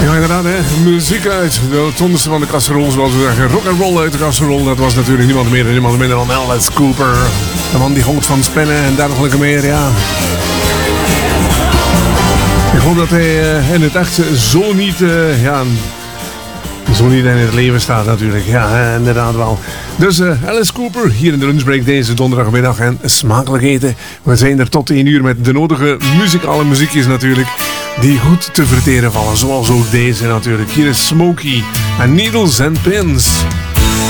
Ja, inderdaad, hè. Muziek uit de tonderste van de casserol, zoals we zeggen. Rock'n'roll uit de casserol. Dat was natuurlijk niemand meer en niemand minder dan Alice Cooper. De man die houdt van spinnen en dergelijke meer, ja. Ik hoop dat hij in het echt zo niet, zo niet in het leven staat natuurlijk. Ja, inderdaad wel. Dus Alice Cooper hier in de lunchbreak deze donderdagmiddag. En smakelijk eten. We zijn er tot 1 uur met de nodige muzikale muziekjes natuurlijk. Die goed te verteren vallen. Zoals ook deze natuurlijk. Hier is Smokey en Needles and Pins.